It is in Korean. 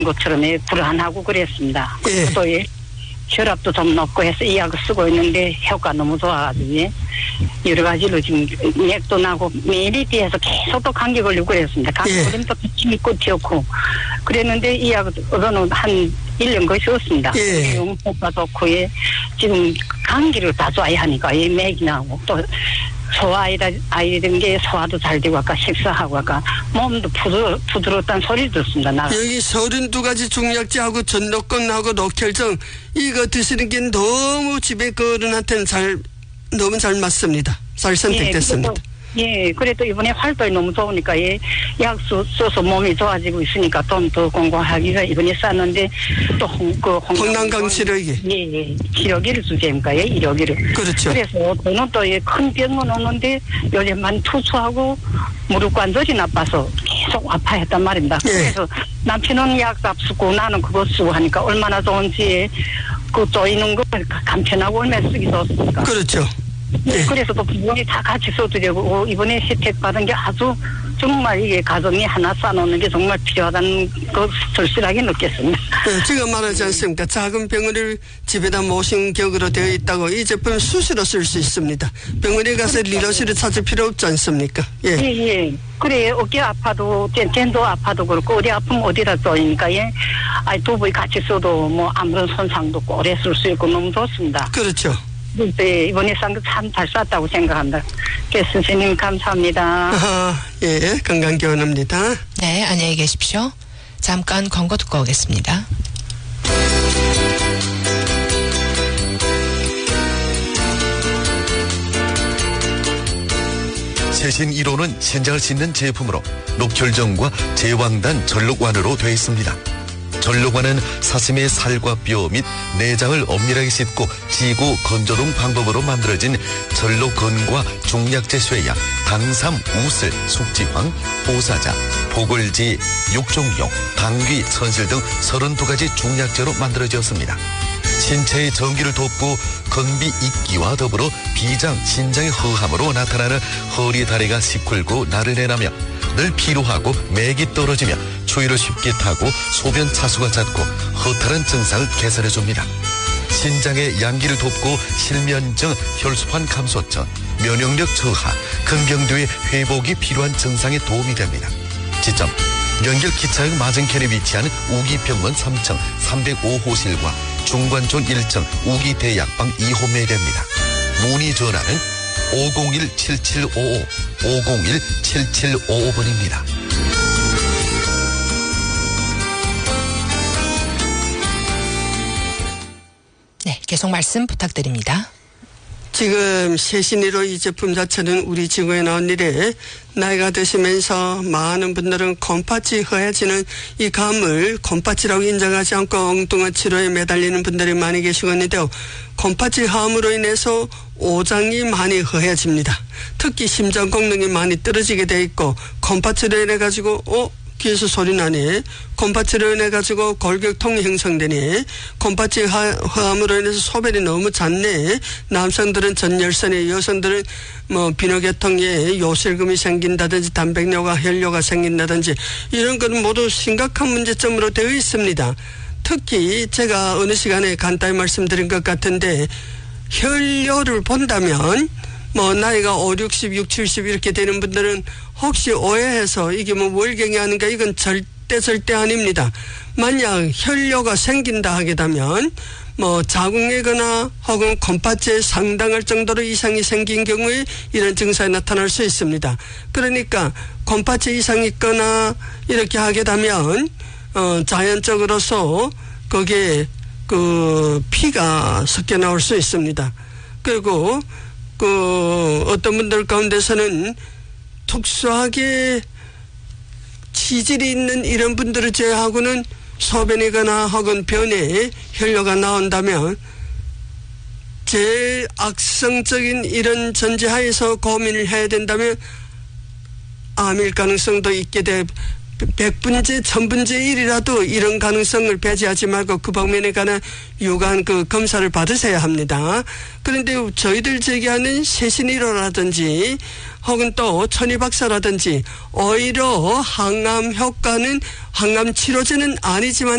것처럼 불안하고 그랬습니다. 예. 또 혈압도 좀 높고 해서 이 약을 쓰고 있는데 효과 너무 좋아가지고 여러 가지로 지금 맥도 나고 매일이 뒤에서 계속 또 감기 걸리고 그랬습니다. 감기 예. 걸리면 또 기침이 끝이었고 그랬는데 이 약을 얻어놓은 한 1년 거의 썼습니다. 예. 효과 좋고 지금 감기를 다 좋아하니까 맥이 나고 또 아이된 게 소화도 잘 되고 아까 식사하고 아까 몸도 부드럽다는 소리를 듣습니다. 여기 32가지 중약제하고 전도권하고 녹혈정 이거 드시는 게 너무 집에 어른한테는 너무 잘 맞습니다. 잘 선택됐습니다. 예, 그래도 이번에 활동이 너무 좋으니까 약 써서 몸이 좋아지고 있으니까 돈 더 공부하기가 이번에 쌌는데 또 홍남강 치료기. 예, 치료기를 주제니까 1호기를. 그렇죠. 그래서 저는 또 큰 병은 없는데 요즘 많이 투수하고 무릎 관절이 나빠서 계속 아파했단 말입니다. 예. 그래서 남편은 약 쓰고 나는 그거 쓰고 하니까 얼마나 좋은지 그 쪼이는 거 간편하고 얼마나 쓰기 좋습니까? 그렇죠. 예. 그래서 또 부모님 다 같이 써드리고 이번에 혜택 받은 게 아주 정말 이게 가정이 하나 쌓아놓는 게 정말 필요하다는 걸 절실하게 느꼈습니다. 네, 지금 말하지 않습니까? 작은 병원을 집에다 모신 격으로 되어 있다고 이 제품 수시로 쓸 수 있습니다. 병원에 가서 리더실을 찾을 필요 없지 않습니까? 예. 예. 그래 어깨 아파도 젠도 아파도 그렇고 어디 아프면 어디다 써니까 두 부위 같이 써도 뭐 아무런 손상도 없고 오래 쓸 수 있고 너무 좋습니다. 그렇죠. 네, 이번에 싼 거 참 잘 쌌다고 생각합니다. 선생님 감사합니다. 예, 건강기원입니다. 네, 안녕히 계십시오. 잠깐 광고 듣고 오겠습니다. 최신 1호는 신장을 씻는 제품으로 녹혈정과 제왕단 전록완으로 되어 있습니다. 전록완은 사슴의 살과 뼈 및 내장을 엄밀하게 씻고 지고 건조등 방법으로 만들어진 전록건과 중약제 쇠약, 당삼, 우슬, 숙지황, 보사자, 보글지, 육종용, 당귀, 선실 등 32가지 중약제로 만들어졌습니다. 신체의 전기를 돕고 건비 있기와 더불어 비장, 신장의 허함으로 나타나는 허리 다리가 시kur고 나른해나며 늘 피로하고 맥이 떨어지며 추위를 쉽게 타고 소변 차수가 잦고 허탈한 증상을 개선해줍니다. 신장의 양기를 돕고 실면증, 혈소판 감소증, 면역력 저하, 근경도의 회복이 필요한 증상에 도움이 됩니다. 지점 연결 기차역 맞은편에 위치한 우기병원 3층 305호실과 중관촌 1층 우기대약방 2호매에 됩니다. 문의 전화는 501-7755, 501-7755번입니다. 네, 계속 말씀 부탁드립니다. 지금 최신의로 이 제품 자체는 우리 지구에 나온 일에 나이가 드시면서 많은 분들은 곰팥이 허해지는 이 감을 곰팥이라고 인정하지 않고 엉뚱한 치료에 매달리는 분들이 많이 계시고 있는데요. 곰팥이 함으로 인해서 오장이 많이 허해집니다. 특히 심장功능이 많이 떨어지게 돼 있고 곰팥으로 인해 가지고 귀에서 소리 나네. 곰팥으로 인해 가지고 골격통이 형성되네. 곰팥이 허함으로 인해서 소변이 너무 잦네. 남성들은 전열선에, 여성들은 비뇨계통에 요실금이 생긴다든지 단백뇨가 혈뇨가 생긴다든지 이런 것은 모두 심각한 문제점으로 되어 있습니다. 특히 제가 어느 시간에 간단히 말씀드린 것 같은데 혈뇨를 본다면 나이가 5, 60, 6, 70 이렇게 되는 분들은 혹시 오해해서 이게 월경이 아닌가 이건 절대 아닙니다. 만약 혈뇨가 생긴다 하게 되면 자궁이거나 혹은 곰팥에 상당할 정도로 이상이 생긴 경우에 이런 증상이 나타날 수 있습니다. 그러니까 곰팥에 이상이 있거나 이렇게 하게 되면 자연적으로서 거기에 피가 섞여 나올 수 있습니다. 그리고 어떤 분들 가운데서는 특수하게 치질이 있는 이런 분들을 제외하고는 소변이거나 혹은 변에 혈뇨가 나온다면 제일 악성적인 이런 전제하에서 고민을 해야 된다면 암일 가능성도 있게 돼 100분의 1000분의 1이라도 이런 가능성을 배제하지 말고 그 방면에 관한 유관 그 검사를 받으셔야 합니다. 그런데 저희들 제기하는 세신의료라든지 혹은 또 천희박사라든지 오히려 항암 효과는 항암 치료제는 아니지만